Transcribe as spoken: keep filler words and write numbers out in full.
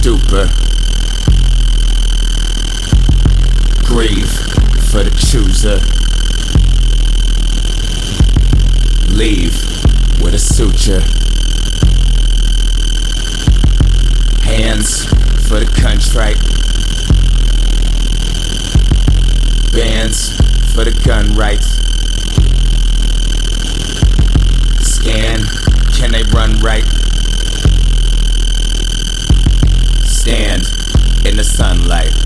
stupor. Grieve for the chooser. Leave with a suture. Hands for the contrite. Bands for the gun rights. Scan, can they run right? Stand in the sunlight.